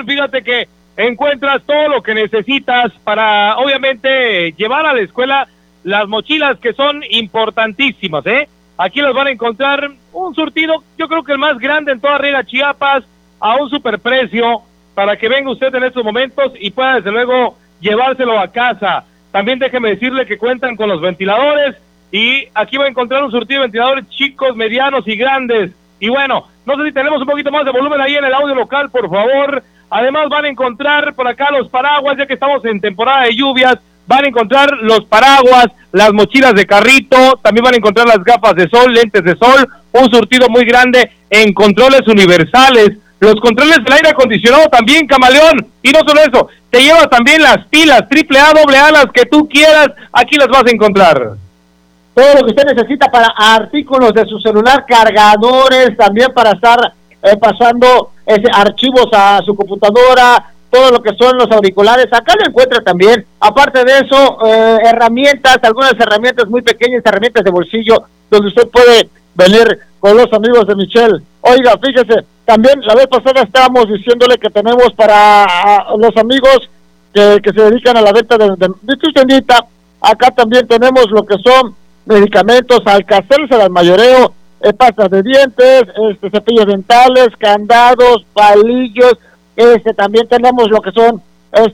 Camaleón, fíjate que encuentras todo lo que necesitas para, obviamente, llevar a la escuela las mochilas que son importantísimas, Aquí las van a encontrar un surtido, yo creo que el más grande en toda Riega Chiapas, a un superprecio, para que venga usted en estos momentos y pueda, desde luego, llevárselo a casa. También déjeme decirle que cuentan con los ventiladores, y aquí va a encontrar un surtido de ventiladores chicos, medianos y grandes. Y bueno, no sé si tenemos un poquito más de volumen ahí en el audio local, por favor. Además van a encontrar por acá los paraguas, ya que estamos en temporada de lluvias. Van a encontrar los paraguas, las mochilas de carrito, también van a encontrar las gafas de sol, lentes de sol, un surtido muy grande en controles universales. Los controles del aire acondicionado también, Camaleón. Y no solo eso, te lleva también las pilas AAA, AA, las que tú quieras, aquí las vas a encontrar. Todo lo que usted necesita para artículos de su celular, cargadores, también para estar pasando archivos a su computadora, todo lo que son los auriculares, acá lo encuentra también. Aparte de eso, herramientas, algunas herramientas muy pequeñas, herramientas de bolsillo, donde usted puede venir con los amigos de Michelle. Oiga, fíjese, también la vez pasada estábamos diciéndole que tenemos para los amigos que se dedican a la venta de tu tiendita. Acá también tenemos lo que son medicamentos, Alka-Seltzer al mayoreo, pastas de dientes, cepillos dentales, candados, palillos. También tenemos lo que son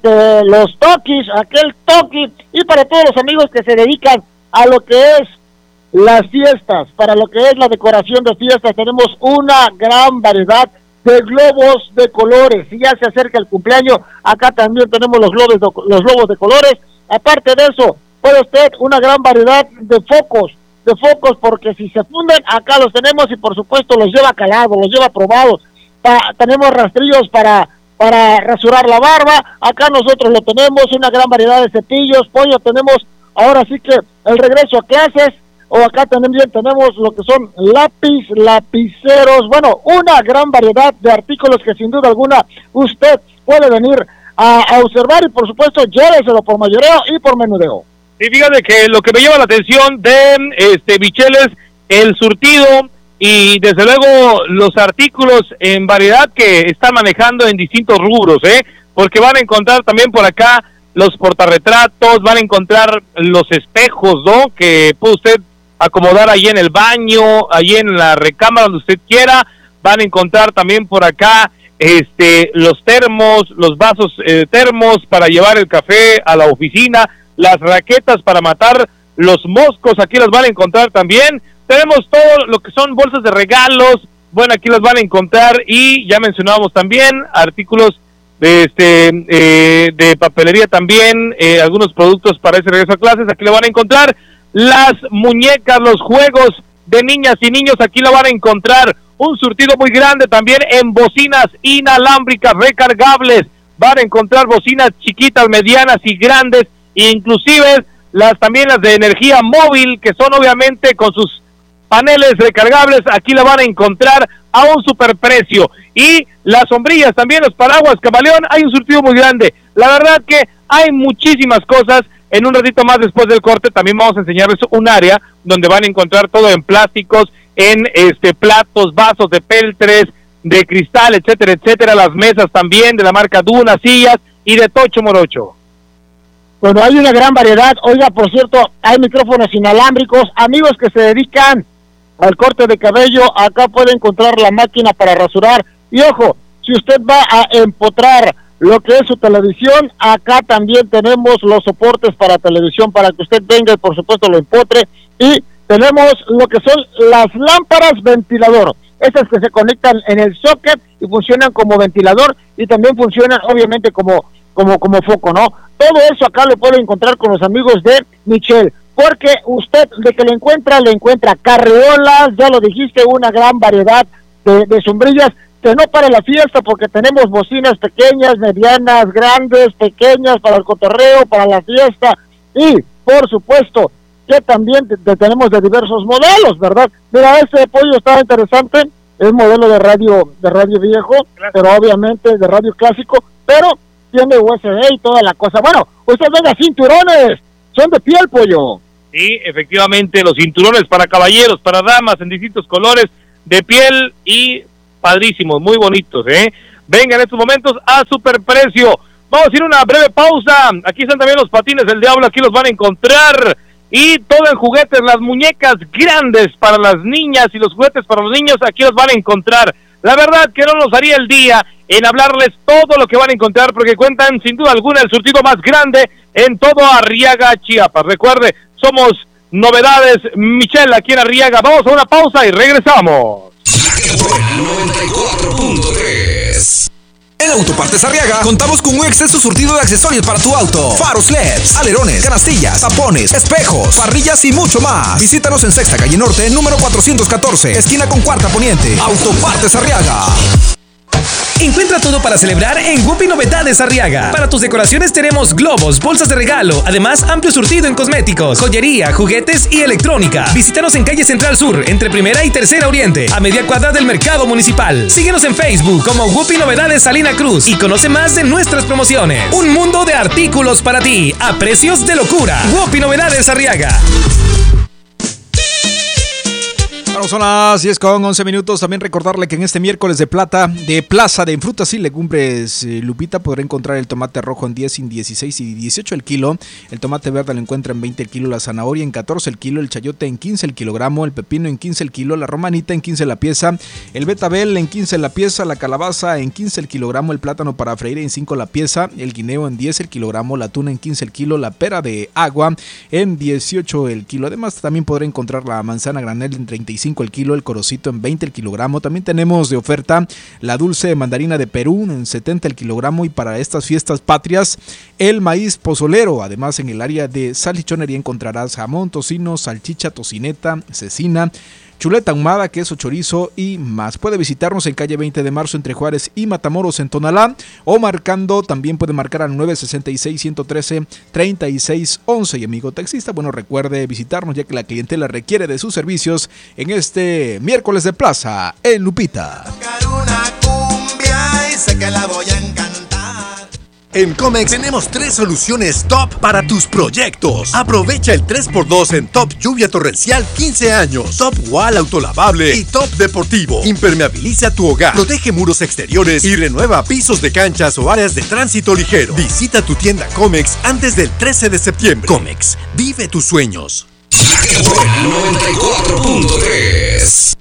los toquis, aquel toqui, y para todos los amigos que se dedican a lo que es las fiestas, para lo que es la decoración de fiestas, tenemos una gran variedad de globos de colores. Si ya se acerca el cumpleaños, acá también tenemos los globos de colores. Aparte de eso, puede usted una gran variedad de focos, porque si se funden, acá los tenemos, y por supuesto los lleva calados, los lleva probados. Tenemos rastrillos para rasurar la barba, acá nosotros lo tenemos, una gran variedad de cepillos, pollo, tenemos ahora sí que el regreso a clases, o acá también tenemos lo que son lapiceros, bueno, una gran variedad de artículos que sin duda alguna usted puede venir a observar, y por supuesto lléveselo por mayoreo y por menudeo. Y fíjate que lo que me llama la atención de Michelle es el surtido y desde luego los artículos en variedad que están manejando en distintos rubros, porque van a encontrar también por acá los portarretratos, van a encontrar los espejos, ¿no? Que puede usted acomodar ahí en el baño, ahí en la recámara, donde usted quiera. Van a encontrar también por acá los termos, los vasos termos para llevar el café a la oficina, las raquetas para matar los moscos, aquí las van a encontrar también. Tenemos todo lo que son bolsas de regalos, bueno, aquí las van a encontrar, y ya mencionábamos también artículos de papelería también, algunos productos para ese regreso a clases, aquí le van a encontrar. Las muñecas, los juegos de niñas y niños, aquí la van a encontrar. Un surtido muy grande también en bocinas inalámbricas recargables. Van a encontrar bocinas chiquitas, medianas y grandes, e inclusive también las de energía móvil, que son obviamente con sus paneles recargables. Aquí la van a encontrar a un superprecio. Y las sombrillas también, los paraguas, Camaleón, hay un surtido muy grande. La verdad que hay muchísimas cosas. En un ratito más después del corte también vamos a enseñarles un área donde van a encontrar todo en plásticos, en platos, vasos de peltres, de cristal, etcétera, etcétera. Las mesas también de la marca Duna, sillas y de Tocho Morocho. Bueno, hay una gran variedad. Oiga, por cierto, hay micrófonos inalámbricos. Amigos que se dedican al corte de cabello, acá puede encontrar la máquina para rasurar. Y ojo, si usted va a empotrar lo que es su televisión, acá también tenemos los soportes para televisión para que usted venga y por supuesto lo empotre. Y tenemos lo que son las lámparas ventilador, esas que se conectan en el socket y funcionan como ventilador, y también funcionan obviamente como foco, ¿no? Todo eso acá lo puede encontrar con los amigos de Michelle, porque usted de que lo encuentra carreolas, ya lo dijiste, una gran variedad de sombrillas. Que no para la fiesta, porque tenemos bocinas pequeñas, medianas, grandes, pequeñas, para el cotorreo, para la fiesta, y por supuesto que también tenemos de diversos modelos, ¿verdad? Mira, este pollo estaba interesante, es modelo de radio viejo, pero obviamente de radio clásico, pero tiene USB y toda la cosa. Bueno, usted venga, cinturones, son de piel, pollo. Sí, efectivamente, los cinturones para caballeros, para damas, en distintos colores, de piel y padrísimos, muy bonitos, venga en estos momentos a superprecio. Vamos a ir a una breve pausa. Aquí están también los patines del diablo, aquí los van a encontrar. Y todo en juguetes, las muñecas grandes para las niñas y los juguetes para los niños, aquí los van a encontrar. La verdad que no nos haría el día en hablarles todo lo que van a encontrar, porque cuentan sin duda alguna el surtido más grande en todo Arriaga, Chiapas. Recuerde, somos Novedades Michelle aquí en Arriaga. Vamos a una pausa y regresamos. 94.3. En Autopartes Arriaga contamos con un extenso surtido de accesorios para tu auto: faros LEDs, alerones, canastillas, tapones, espejos, parrillas y mucho más. Visítanos en Sexta Calle Norte, número 414, esquina con Cuarta Poniente. Autopartes Arriaga. Encuentra todo para celebrar en Whoopi Novedades Arriaga. Para tus decoraciones tenemos globos, bolsas de regalo, además amplio surtido en cosméticos, joyería, juguetes y electrónica. Visítanos en calle Central Sur, entre Primera y Tercera Oriente, a media cuadra del Mercado Municipal. Síguenos en Facebook como Whoopi Novedades Salina Cruz y conoce más de nuestras promociones. Un mundo de artículos para ti, a precios de locura. Whoopi Novedades Arriaga. Bueno, son las 10:11. También recordarle que en este miércoles de Plaza de Frutas y Legumbres Lupita podrá encontrar el tomate rojo en 10, en 16 y 18 el kilo. El tomate verde lo encuentra en 20 el kilo, la zanahoria en 14 el kilo, el chayote en 15 el kilogramo, el pepino en 15 el kilo, la romanita en 15 la pieza, el betabel en 15 la pieza, la calabaza en 15 el kilogramo, el plátano para freír en 5 la pieza, el guineo en 10 el kilogramo, la tuna en 15 el kilo, la pera de agua en 18 el kilo. Además también podrá encontrar la manzana granel en 35 el kilo, el corocito en 20 el kilogramo. También tenemos de oferta la dulce mandarina de Perú en 70 el kilogramo, y para estas fiestas patrias el maíz pozolero. Además, en el área de salchichonería encontrarás jamón, tocino, salchicha, tocineta, cecina, chuleta ahumada, queso, chorizo y más. Puede visitarnos en calle 20 de marzo entre Juárez y Matamoros en Tonalá, o marcando, también puede marcar al 966-113-3611. Y amigo taxista, bueno, recuerde visitarnos ya que la clientela requiere de sus servicios en este miércoles de Plaza en Lupita. En Comex tenemos 3 soluciones top para tus proyectos. Aprovecha el 3x2 en Top Lluvia Torrencial 15 años, Top Wall Autolavable y Top Deportivo. Impermeabiliza tu hogar, protege muros exteriores y renueva pisos de canchas o áreas de tránsito ligero. Visita tu tienda Comex antes del 13 de septiembre. Comex, vive tus sueños. 94.3.